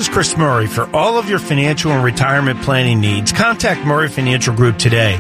Chris Murray. For all of your financial and retirement planning needs, contact Murray Financial Group today,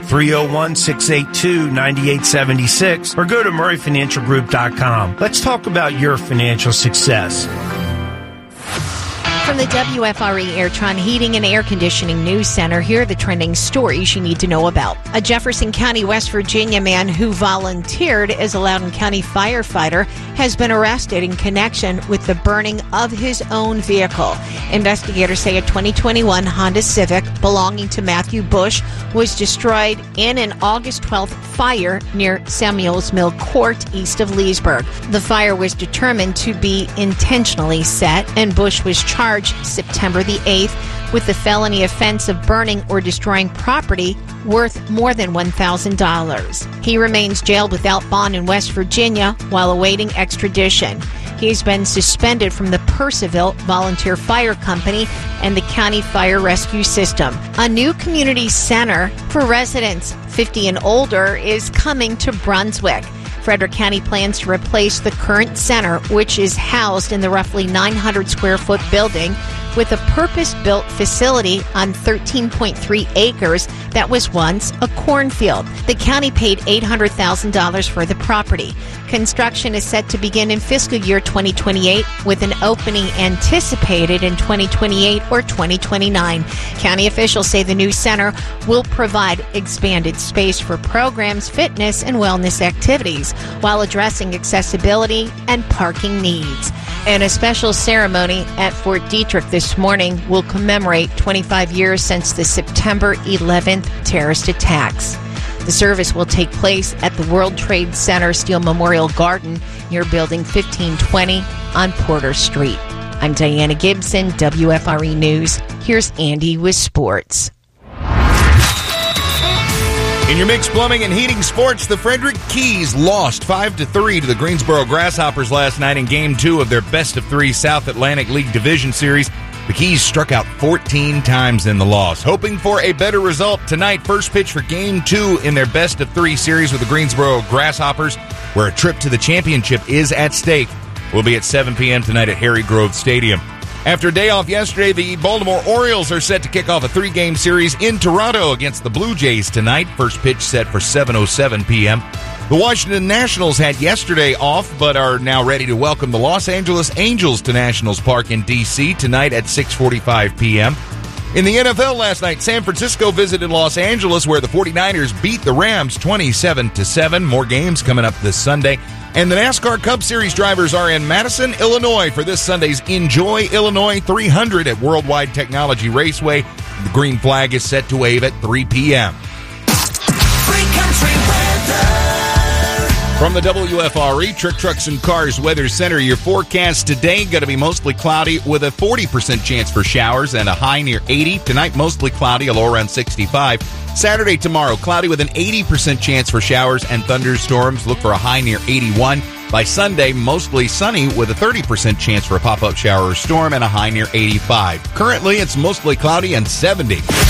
301-682-9876, or go to murrayfinancialgroup.com. Let's talk about your financial success. From the WFRE Airtron Heating and Air Conditioning News Center, here are the trending stories you need to know about. A Jefferson County, West Virginia man who volunteered as a Loudoun County firefighter has been arrested in connection with the burning of his own vehicle. Investigators say a 2021 Honda Civic belonging to Matthew Bush was destroyed in an August 12th fire near Samuels Mill Court east of Leesburg. The fire was determined to be intentionally set, and Bush was charged September the 8th with the felony offense of burning or destroying property worth more than $1,000. He remains jailed without bond in West Virginia while awaiting extradition. He's been suspended from the Purcellville Volunteer Fire Company and the County Fire Rescue System. A new community center for residents 50 and older is coming to Brunswick. Frederick County plans to replace the current center, which is housed in the roughly 900 square foot building, with a purpose-built facility on 13.3 acres that was once a cornfield. The county paid $800,000 for the property. Construction is set to begin in fiscal year 2028, with an opening anticipated in 2028 or 2029. County officials say the new center will provide expanded space for programs, fitness, and wellness activities, while addressing accessibility and parking needs. And a special ceremony at Fort Detrick this morning will commemorate 25 years since the September 11th terrorist attacks. The service will take place at the World Trade Center Steel Memorial Garden near Building 1520 on Porter Street. I'm Diana Gibson, WFRE News. Here's Andy with sports. In your mixed plumbing and heating sports, the Frederick Keys lost 5-3 to the Greensboro Grasshoppers last night in Game 2 of their best-of-3 South Atlantic League Division Series. The Keys struck out 14 times in the loss. Hoping for a better result tonight, first pitch for Game 2 in their best-of-3 series with the Greensboro Grasshoppers, where a trip to the championship is at stake. Will be at 7 p.m. tonight at Harry Grove Stadium. After a day off yesterday, the Baltimore Orioles are set to kick off a 3-game series in Toronto against the Blue Jays tonight. First pitch set for 7:07 p.m. The Washington Nationals had yesterday off, but are now ready to welcome the Los Angeles Angels to Nationals Park in D.C. tonight at 6:45 p.m. In the NFL last night, San Francisco visited Los Angeles, where the 49ers beat the Rams 27-7. More games coming up this Sunday. And the NASCAR Cup Series drivers are in Madison, Illinois for this Sunday's Enjoy Illinois 300 at Worldwide Technology Raceway. The green flag is set to wave at 3 p.m. Free country weather. From the WFRE Trick Trucks and Cars Weather Center, your forecast today going to be mostly cloudy with a 40% chance for showers and a high near 80. Tonight, mostly cloudy, a low around 65. Saturday, tomorrow, cloudy with an 80% chance for showers and thunderstorms. Look for a high near 81. By Sunday, mostly sunny with a 30% chance for a pop-up shower or storm and a high near 85. Currently, it's mostly cloudy and 70.